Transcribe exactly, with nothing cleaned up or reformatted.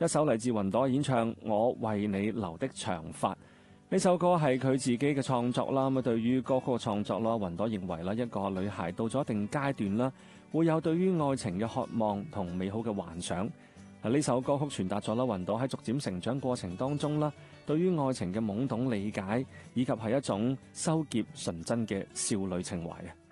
一首嚟自雲朵演唱《我為你留的長髮》。呢首歌係佢自己嘅創作啦。咁對於歌曲嘅創作啦，雲朵認為啦，一個女孩到咗一定階段啦，會有對於愛情嘅渴望同美好嘅幻想。嗱，呢首歌曲傳達咗啦，雲朵喺逐漸成長過程當中啦，對於愛情嘅懵懂理解，以及係一種羞澀純真嘅少女情懷啊。